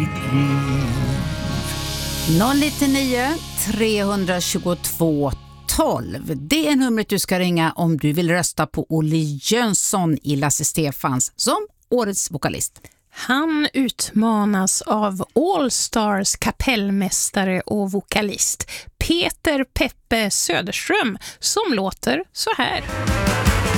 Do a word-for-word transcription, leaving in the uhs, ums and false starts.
liv. noll nio nio tre två två tolv. Det är numret du ska ringa om du vill rösta på Olle Jönsson i Lasse Stefans som årets vokalist. Han utmanas av All Stars kapellmästare och vokalist Peter Peppe Söderström som låter så här.